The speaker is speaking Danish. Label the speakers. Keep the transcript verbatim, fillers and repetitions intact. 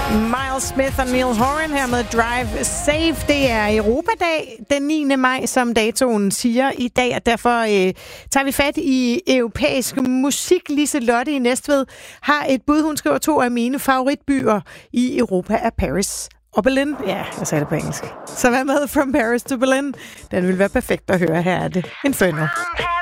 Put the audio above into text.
Speaker 1: Miles Smith og Neil Horan her med Drive Safe. Det er Europadag den niende maj, som datoen siger i dag, og derfor øh, tager vi fat i europæisk musik. Lise Lotte i Næstved har et bud. Hun skriver, to af mine favoritbyer i Europa er Paris og Berlin. Ja, jeg sagde det på engelsk. Så hvad med From Paris to Berlin? Den vil være perfekt at høre. Her er det Inferno.